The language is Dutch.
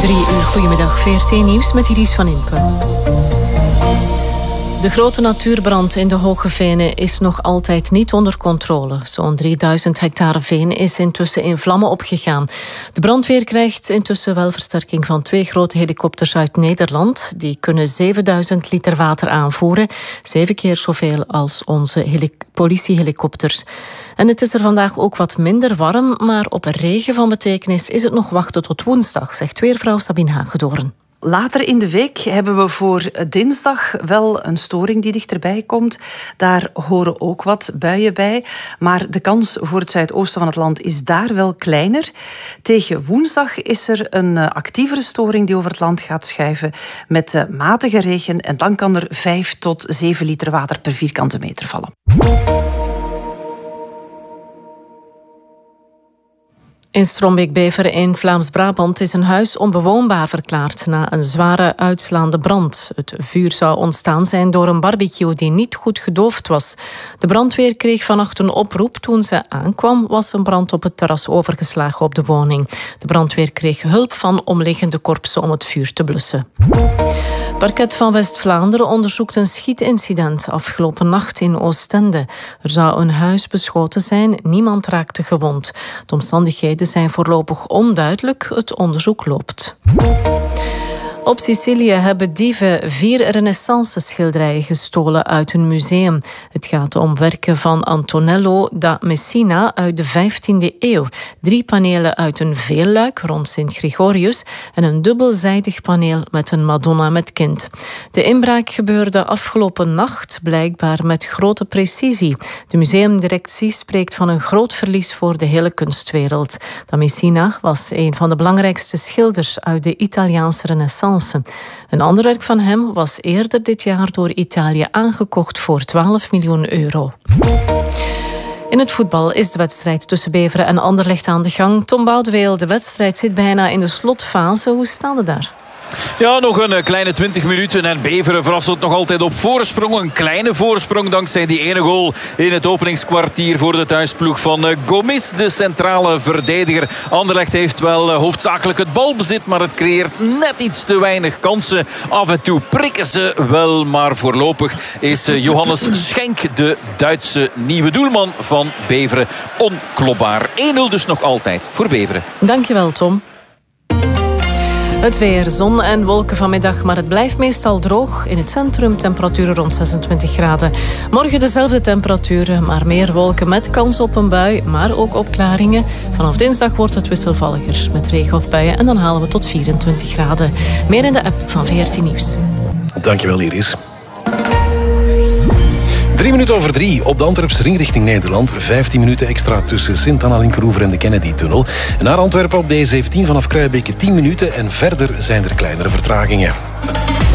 3 uur, goedemiddag, VRT Nieuws met Iris van Impen. De grote natuurbrand in de Hoge Venen is nog altijd niet onder controle. Zo'n 3000 hectare veen is intussen in vlammen opgegaan. De brandweer krijgt intussen wel versterking van 2 grote helikopters uit Nederland. Die kunnen 7000 liter water aanvoeren. 7 keer zoveel als onze politiehelikopters. En het is er vandaag ook wat minder warm, maar op regen van betekenis is het nog wachten tot woensdag, zegt weervrouw Sabine Hagedoorn. Later in de week hebben we voor dinsdag wel een storing die dichterbij komt. Daar horen ook wat buien bij. Maar de kans voor het zuidoosten van het land is daar wel kleiner. Tegen woensdag is er een actievere storing die over het land gaat schuiven met matige regen. En dan kan er 5 tot 7 liter water per vierkante meter vallen. In Strombeek-Beveren in Vlaams-Brabant is een huis onbewoonbaar verklaard na een zware uitslaande brand. Het vuur zou ontstaan zijn door een barbecue die niet goed gedoofd was. De brandweer kreeg vannacht een oproep. Toen ze aankwam was een brand op het terras overgeslagen op de woning. De brandweer kreeg hulp van omliggende korpsen om het vuur te blussen. Parket van West-Vlaanderen onderzoekt een schietincident afgelopen nacht in Oostende. Er zou een huis beschoten zijn, niemand raakte gewond. De omstandigheden zijn voorlopig onduidelijk, het onderzoek loopt. Op Sicilië hebben dieven 4 renaissance-schilderijen gestolen uit een museum. Het gaat om werken van Antonello da Messina uit de 15e eeuw. 3 panelen uit een veelluik rond Sint Gregorius en een dubbelzijdig paneel met een Madonna met kind. De inbraak gebeurde afgelopen nacht, blijkbaar met grote precisie. De museumdirectie spreekt van een groot verlies voor de hele kunstwereld. Da Messina was een van de belangrijkste schilders uit de Italiaanse Renaissance. Een ander werk van hem was eerder dit jaar door Italië aangekocht voor €12 miljoen. In het voetbal is de wedstrijd tussen Beveren en Anderlecht aan de gang. Tom Boudeweel, de wedstrijd zit bijna in de slotfase. Hoe staat het daar? Ja, nog een kleine 20 minuten en Beveren verrassend nog altijd op voorsprong. Een kleine voorsprong dankzij die ene goal in het openingskwartier voor de thuisploeg van Gomis, de centrale verdediger. Anderlecht heeft wel hoofdzakelijk het balbezit, maar het creëert net iets te weinig kansen. Af en toe prikken ze wel, maar voorlopig is Johannes Schenk, de Duitse nieuwe doelman van Beveren, onklopbaar. 1-0 dus nog altijd voor Beveren. Dankjewel, Tom. Het weer, zon en wolken vanmiddag, maar het blijft meestal droog. In het centrum temperaturen rond 26 graden. Morgen dezelfde temperaturen, maar meer wolken met kans op een bui, maar ook opklaringen. Vanaf dinsdag wordt het wisselvalliger met regen of buien en dan halen we tot 24 graden. Meer in de app van VRT Nieuws. Dankjewel, Iris. 3 minuten over 3 op de Antwerpse ring richting Nederland. 15 minuten extra tussen Sint-Anna-Linkeroever en de Kennedy-tunnel. En naar Antwerpen op de E17 vanaf Kruijbeke 10 minuten. En verder zijn er kleinere vertragingen.